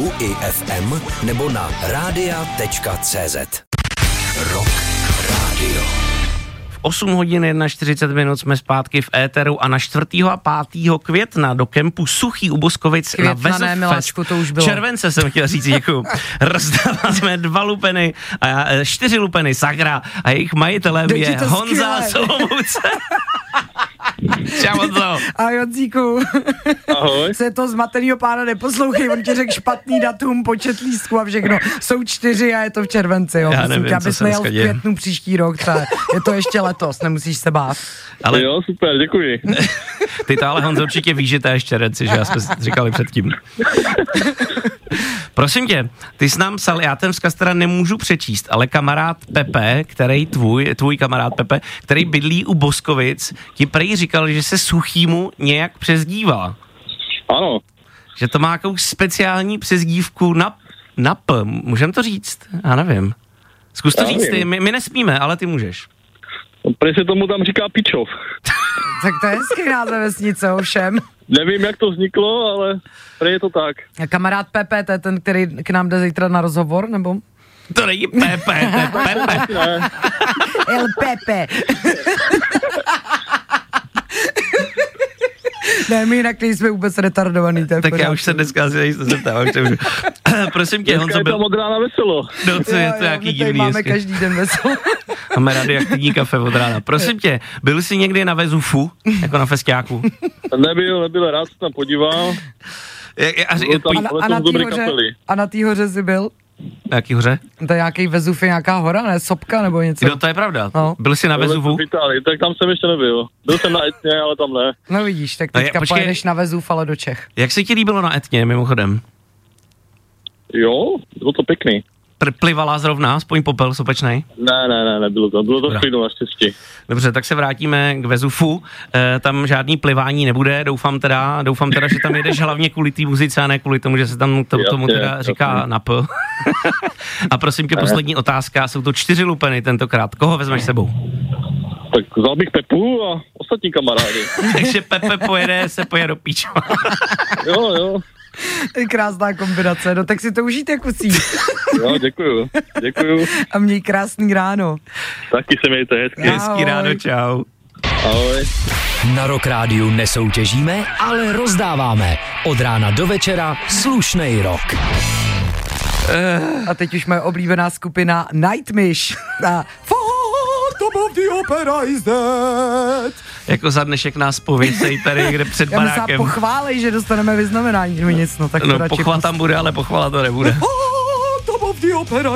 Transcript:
i FM nebo na radia.cz. Rock Radio. 8 hodin 41 jsme zpátky v éteru a na 4. a 5. května do kempu Suchý u Boskovic na Vezov Fest. To už bylo. Července jsem chtěl říct, děkuju. Rozdáváme 2 lupeny a 4 lupeny Sagra a jejich majitelem je Honza Solomouce. Čau, Honzo. Ahoj, Honzíku. Ahoj. Se to zmatenýho pána neposlouchej, on ti řekl špatný datum, počet lístků a všechno. Jsou 4 a je to v červenci, jo. Já nevím, aby jsme jel v květnu příští rok, třeba. Je to ještě letos, nemusíš se bát. Ale jo, super, děkuji. Ty to ale, Honzo, určitě víš, že to je červenci, že já jsme říkali předtím. Prosím tě, ty jsi nám psal, já ten vzkaz teda nemůžu přečíst, ale kamarád Pepe, který tvůj kamarád Pepe, který bydlí u Boskovic, ti prej říkal, že se Suchýmu nějak přezdívá. Ano. Že to má jakou speciální přezdívku na P, můžem to říct? Já nevím. Zkus to říct ty, my nesmíme, ale ty můžeš. Prej se tomu tam říká Pičov. Tak to je hezký název vesnice, ovšem. Nevím, jak to vzniklo, ale prej je to tak. A kamarád Pepe, to je ten, který k nám jde zítra na rozhovor, nebo? To není Pepe, to je Pepe. El Pepe. Ne, my jinak nejsme vůbec retardovaný. Tak já už se dneska asi nejsem zeptám. Prosím tě, Honzo, byl... od rána veselo. No, co je to nějaký divný. Máme každý den veselo. Máme radioaktivní kafe od rána. Prosím tě, byl jsi někdy na Vezufu, jako na festiáku? Nebyl, rád se tam podíval. A na té hoře jsi byl? Na jaký hoře? To je nějaký Vezuf, nějaká hora, ne? Sopka nebo něco? No, to je pravda. No. Byl jsi na Vezufu? Tak tam jsem ještě nebyl. Byl jsem na Etně, ale tam ne. No vidíš, tak teďka pojedeš na Vezuf, ale do Čech. Jak se ti líbilo na Etně, mimochodem? Jo, bylo to pěkný. Plivala zrovna, aspoň popel sopečnej? Ne, nebylo to. Bylo to v klidu, naštěstí. Dobře, tak se vrátíme k Vezufu. Tam žádný plivání nebude, doufám teda, že tam jedeš hlavně kvůli té muzice a ne kvůli tomu, že se tam tomu teda říká na P. A prosím tě, poslední otázka, jsou to 4 lupeny tentokrát. Koho vezmeš sebou? Tak vzal bych Pepu a ostatní kamarády. Takže Pepe pojede do píča. Jo. Krásná kombinace, no tak si to užijte, kusí. Jo, děkuju. A měj krásný ráno. Taky se mějte hezky. Hezký ráno, čau. Ahoj. Na Rock Rádiu nesoutěžíme, ale rozdáváme. Od rána do večera slušnej rock. A teď už moje oblíbená skupina Nightwish. Phantom of the Opera is dead. Jako za dnešek nás pověcej tady někde před barákem. Já myslím, pochválej, že dostaneme vyznamenání nebo nic, no tak to radši pochvala tam bude, ale pochvala to nebude. Phantom of the Opera